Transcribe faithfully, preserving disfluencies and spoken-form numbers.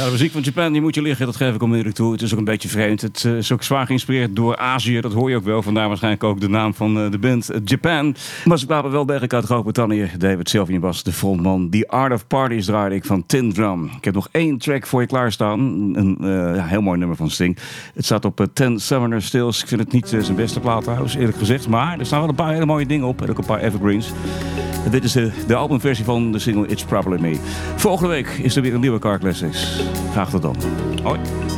de muziek van Japan, die moet je liggen, dat geef ik onmiddellijk toe. Het is ook een beetje vreemd. Het uh, is ook zwaar geïnspireerd door Azië, dat hoor je ook wel. Vandaar waarschijnlijk ook de naam van uh, de band uh, Japan. Maar ze kwamen wel degelijk uit Groot-Brittannië. David Sylvian was de frontman. The Art of Parties draaide ik van Tin Drum. Ik heb nog één track voor je klaarstaan. Een uh, ja, heel mooi nummer van Sting. Het staat op uh, Ten Summoner Stills. Ik vind het niet uh, zijn beste plaat trouwens, eerlijk gezegd. Maar er staan wel een paar hele mooie dingen op. En ook een paar evergreens. En dit is de, de albumversie van de single It's Probably Me. Volgende week is er weer een nieuwe Car Classics. Graag tot dan. Hoi.